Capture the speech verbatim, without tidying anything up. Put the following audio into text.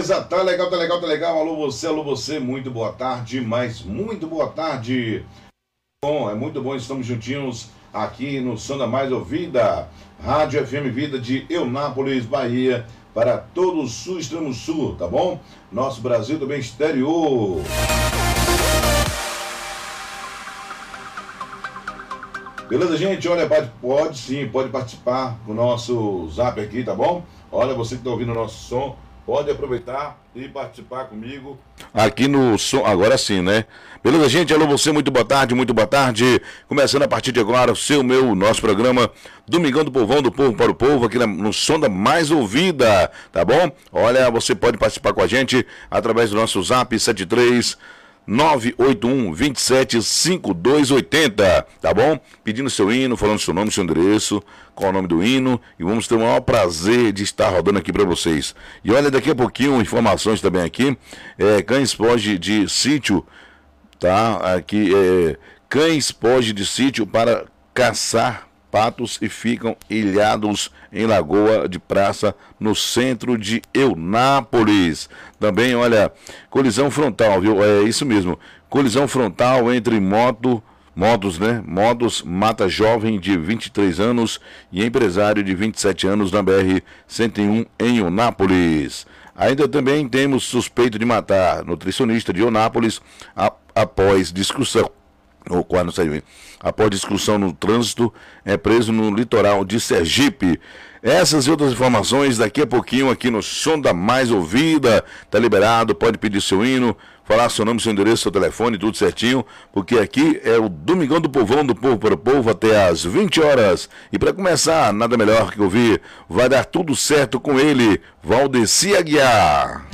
beleza? Tá legal, tá legal, tá legal. Alô você, alô você, muito boa tarde, mas muito boa tarde. Bom, é muito bom, estamos juntinhos aqui no Som da Mais Ouvida, Rádio F M Vida de Eunápolis, Bahia, para todo o sul, extremo sul, tá bom? Nosso Brasil também exterior. Beleza, gente? Olha, pode, pode sim, pode participar com o nosso zap aqui, tá bom? Olha, você que está ouvindo o nosso som, pode aproveitar e participar comigo aqui no som, agora sim, né? Beleza, gente? Alô, você, muito boa tarde, muito boa tarde. Começando a partir de agora o seu, meu, nosso programa Domingão do Povão, do Povo para o Povo, aqui no Som da Mais Ouvida, tá bom? Olha, você pode participar com a gente através do nosso zap sete três nove oito um, dois sete, cinco dois oito zero, tá bom? Pedindo seu hino, falando seu nome, seu endereço, qual é o nome do hino, e vamos ter o maior prazer de estar rodando aqui para vocês. E olha, daqui a pouquinho, informações também aqui, é, cães pode de sítio, tá? Aqui, é, cães pode de sítio para caçar patos e ficam ilhados em Lagoa de Praça, no centro de Eunápolis. Também, olha, colisão frontal, viu? É isso mesmo, colisão frontal entre moto, motos, né? Motos mata jovem de vinte e três anos e empresário de vinte e sete anos na B R cento e um em Eunápolis. Ainda também temos suspeito de matar nutricionista de Eunápolis a, após discussão. Ou quando saiu, após discussão no trânsito, é preso no litoral de Sergipe. Essas e outras informações daqui a pouquinho aqui no Som da Mais Ouvida. Tá liberado, pode pedir seu hino, falar seu nome, seu endereço, seu telefone, tudo certinho, porque aqui é o Domingão do Povão, do Povo para o Povo, até às vinte horas. E para começar, nada melhor que ouvir, vai dar tudo certo com ele, Valdeci Aguiar.